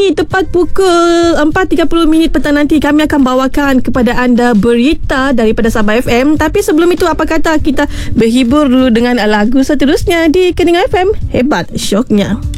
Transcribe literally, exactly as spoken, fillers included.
ini tepat pukul empat tiga puluh minit petang nanti kami akan bawakan kepada anda berita daripada Sabah F M. Tapi sebelum itu, apa kata kita berhibur dulu dengan lagu seterusnya di Keningan F M. Hebat syoknya.